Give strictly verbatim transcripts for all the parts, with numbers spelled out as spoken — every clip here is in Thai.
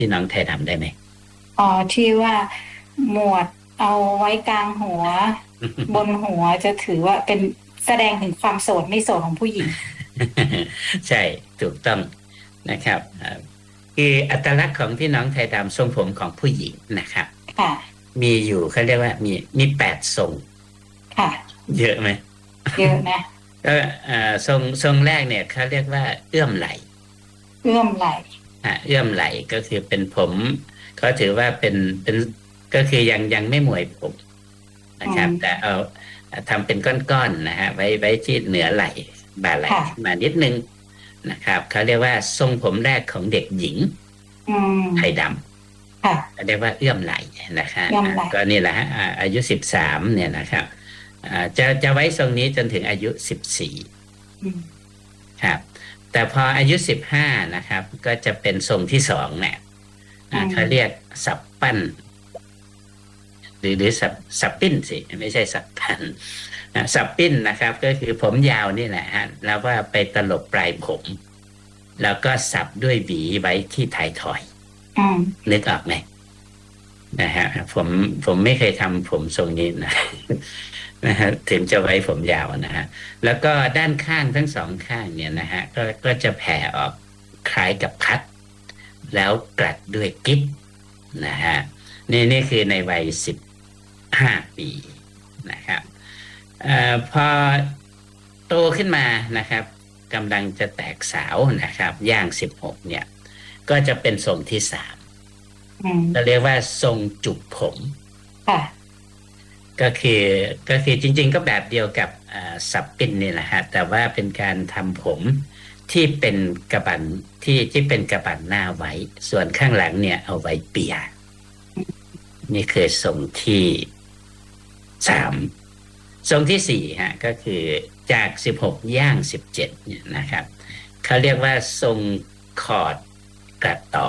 ที่น้องไทยทำได้ไหมอ๋อที่ว่าหมวดเอาไว้กลางหัวบนหัวจะถือว่าเป็นแสดงถึงความโสดไม่โสดของผู้หญิงใช่ถูกต้องนะครับคืออัตลักษณ์ของพี่น้องไทยดำทรงผมของผู้หญิงนะครับค่ะมีอยู่เขาเรียกว่ามีมีแปดทรงค่ะเยอะไหมเยอะนะก็ทรงทรงแรกเนี่ยเขาเรียกว่าเอื้อมไหลเอื้อมไหลอ่าเอื้อมไหลก็คือเป็นผมเขาถือว่าเป็นเป็นก็คือยังยังไม่หมวยผมนะครับแต่เอาทำเป็นก้อนๆนะฮะไว้ไว้ที่เหนือไหล่บ่าไหล่ขึ้นมานิดนึงนะครับเขาเรียกว่าทรงผมแรกของเด็กหญิงไทยดำเรียกว่าเอื้อมไหลนะคะก็นี่แหละฮะอายุสิบสามเนี่ยนะครับจะจะไว้ทรงนี้จนถึงอายุสิบสี่ครับแต่พออายุสิบห้านะครับก็จะเป็นทรงที่สองเนี่ยเขาเรียกสับปั้นหรือหรือสับสับปิ้นสิไม่ใช่สับปั้นสับปิ้นนะครับก็คือผมยาวนี่แหละฮะแล้วว่าไปตลบปลายผมแล้วก็สับด้วยหวีไว้ที่ท้ายทอยนึกออกไหมนะฮะผมผมไม่เคยทำผมทรงนี้นะนะฮะถึงจะไว้ผมยาวนะฮะแล้วก็ด้านข้างทั้งสองข้างเนี่ยนะฮะก็ก็จะแผ่ออกคล้ายกับพัดแล้วกลัดด้วยกิ๊บนะฮะนี่นี่คือในวัยสิบห้าปีนะครับอพอโตขึ้นมานะครับกำลังจะแตกสาวนะครับย่างสิบหกเนี่ยก็จะเป็นทรงที่สามเราเรียกว่าทรงจุกผมก็คือก็คือจริงๆก็แบบเดียวกับสับปิ้นนี่แหละฮะแต่ว่าเป็นการทำผมที่เป็นกระบันที่ที่เป็นกระบันหน้าไว้ส่วนข้างหลังเนี่ยเอาไว้เปียนี่คือทรงที่สามทรงที่สี่ฮะก็คือจากสิบหกย่างสิบเจ็ดเนี่ยนะครับเขาเรียกว่าทรงคอร์ดกระต่อ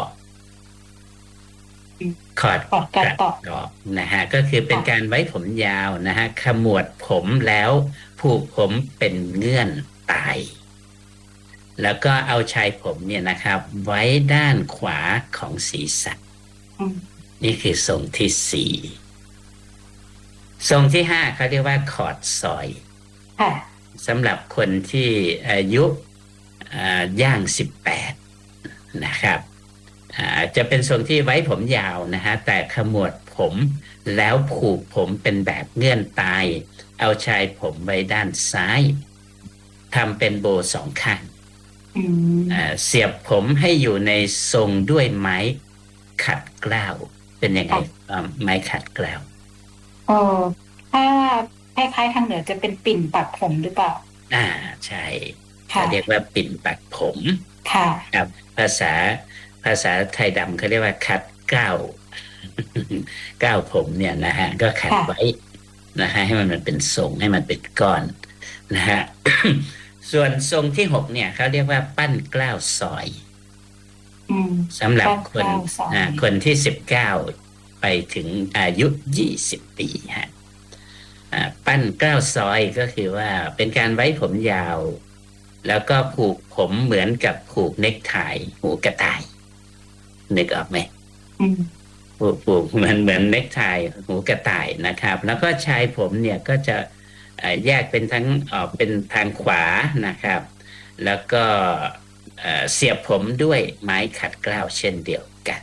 คอร์ดกระต่อนะฮะก็คือเป็นการไว้ผมยาวนะฮะขมวดผมแล้วผูกผมเป็นเงื่อนตายแล้วก็เอาชายผมเนี่ยนะครับไว้ด้านขวาของศีรษะนี่คือทรงที่สี่ทรงที่ห้าเขาเรียกว่าคอร์ดซอยสำหรับคนที่อายุย่างสิบแปดนะครับจะเป็นทรงที่ไว้ผมยาวนะฮะแต่ขมวดผมแล้วผูกผมเป็นแบบเงื่อนตายเอาชายผมไว้ด้านซ้ายทำเป็นโบสองข้างเสียบผมให้อยู่ในทรงด้วยไม้ขัดเกล้าเป็นยังไงไม้ขัดเกล้าเออถ้าคล้ายๆทางเหนือจะเป็นปิ่นปักผมหรือเปล่าอ่าใช่เขาเรียกว่าปิ่นปักผมค่ะครับภาษาภาษาไทยดำเขาเรียกว่าขัดเกล้าเกล้าผมเนี่ยนะฮะก็ขัดไว้นะฮะให้มันมันเป็นทรงให้มันเป็นก้อนนะฮะส่วนทรงที่หกเนี่ยเขาเรียกว่าปั้นเกล้าซอยสำหรับคนคนที่สิบเก้าไปถึงอายุยี่สิบปีฮะปั้นเกล้าซอยก็คือว่าเป็นการไว้ผมยาวแล้วก็ผูกผมเหมือนกับผูกเนคไทหูกระต่ายนึกออกไหมผูกผูกเหมือนเหมือนเนคไทหูกระต่ายนะครับแล้วก็ชายผมเนี่ยก็จะแยกเป็นทั้งออกเป็นทางขวานะครับแล้วก็เสียบผมด้วยไม้ขัดเกล้าเช่นเดียวกัน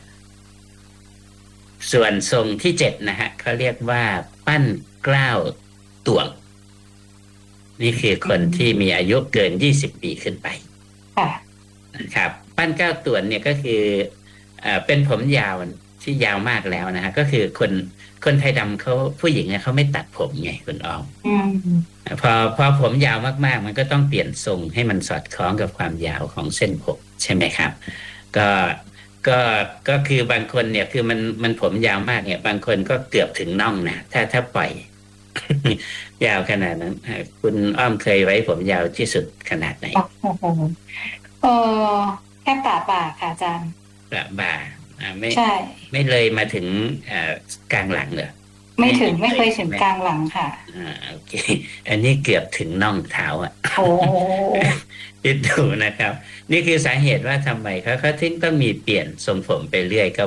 ส่วนทรงที่เจ็ดนะฮะเขาเรียกว่าปั้นเกล้าต่วงนี่คือคนที่มีอายุเกินยี่สิบปีขึ้นไปนะครับปั้นเกล้าต่วงเนี่ยก็คือเป็นผมยาวที่ยาวมากแล้วนะฮะก็คือคนคนไทยดำเขาผู้หญิงเนี่ยเขาไม่ตัดผมไงคุณออมพอพอผมยาวมากๆมันก็ต้องเปลี่ยนทรงให้มันสอดคล้องกับความยาวของเส้นผมใช่ไหมครับก็ก็ก็คือบางคนเนี่ยคือมันมันผมยาวมากเนี่ยบางคนก็เกือบถึงน่องนะถ้าถ้าปล่อย ยาวขนาดนั้นคุณอ้อมเคยไว้ผมยาวที่สุดขนาดไหนโอ้โหเออแค่ประบ่าค่ะอาจารย์ประบ่าไม่ไม่เลยมาถึงกลางหลังเหรอไม่ถึงไม่เคยถึงกลางหลังค่ะอ่าโอเคอันนี้เกือบถึงน่องเท้าอ่ะโอ้คิดดูนะครับนี่คือสาเหตุว่าทำไมเขาเขาถึงต้องมีเปลี่ยนทรงผมไปเรื่อยก็